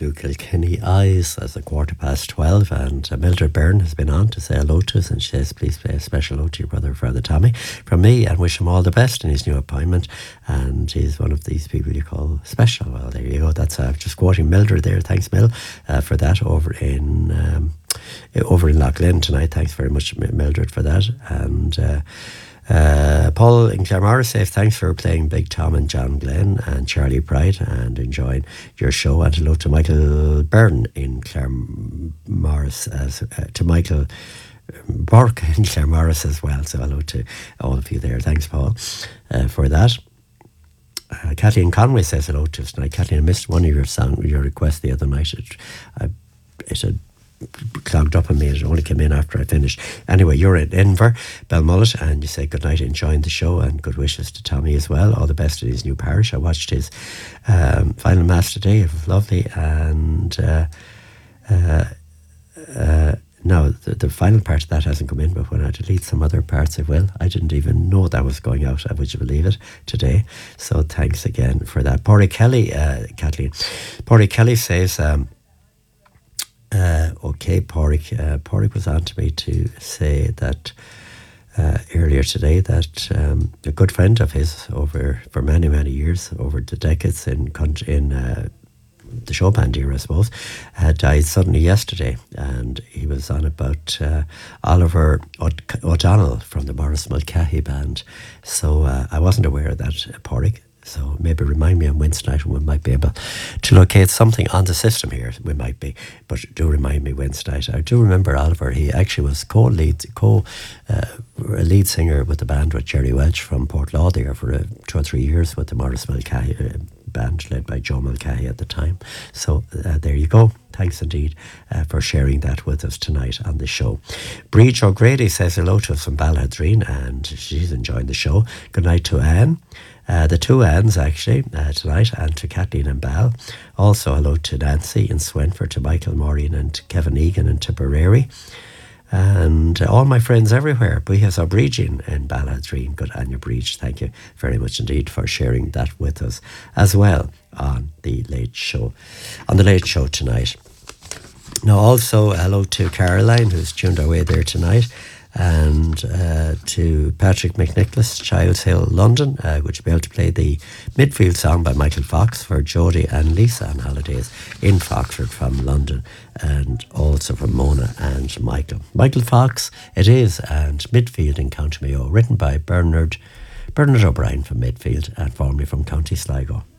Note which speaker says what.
Speaker 1: Blue Kilkenny Eyes as a 12:15, and Mildred Byrne has been on to say hello to us, and she says please say a special hello to your brother, Father Tommy, from me, and wish him all the best in his new appointment. And he's one of these people you call special. Well, there you go. That's just quoting Mildred there. Thanks, Mil, for that over in Lough Lynn tonight. Thanks very much, Mildred, for that. And Paul in Claremorris says thanks for playing Big Tom and John Glenn and Charlie Pride and enjoying your show. And hello to Michael Byrne in Claremorris, to Michael Burke in Claremorris as well. So hello to all of you there. Thanks, Paul, for that. Kathleen Conway says hello to us tonight. Kathleen, I missed one of your requests the other night. It had clogged up on me. It only came in after I finished. Anyway, you're in Edinburgh, Belmullet, and you say good night, enjoying the show, and good wishes to Tommy as well. All the best in his new parish. I watched his final mass today. It was lovely. And now the final part of that hasn't come in, but when I delete some other parts it will. I didn't even know that was going out, would you believe it, today. So thanks again for that. Porry Kelly, Kathleen. Porry Kelly says okay, Porrick was on to me to say that earlier today that a good friend of his over for many, many years, over the decades in the show band era, I suppose, died suddenly yesterday. And he was on about Oliver O'Donnell from the Morris Mulcahy band. So I wasn't aware of that, Porrick. So maybe remind me on Wednesday night when we might be able to locate something on the system here. We might be, but do remind me Wednesday night. I do remember Oliver. He actually was lead singer with the band with Jerry Welch from Portlaw there for 2 or 3 years with the Morris Mulcahy band led by Joe Mulcahy at the time. So there you go. Thanks indeed for sharing that with us tonight on the show. Breach O'Grady says hello to us from Balladreen, and she's enjoying the show. Good night to Anne. The two Anns actually tonight, and to Kathleen and Bal. Also hello to Nancy in Swenford, to Michael, Maureen and Kevin Egan in Tipperary, and all my friends everywhere. Buíochas ó Brígin in Balladreen. Good on your Breach. Thank you very much indeed for sharing that with us as well on the Late Show. On the Late Show tonight. Now also hello to Caroline, who's tuned our way there tonight, and to Patrick McNicholas, Childs Hill, London. Would you be able to play the midfield song by Michael Fox for Jodie and Lisa on holidays in Foxford from London, and also from Mona and Michael. Michael Fox it is, and midfield in County Mayo, written by Bernard O'Brien from midfield and formerly from County Sligo.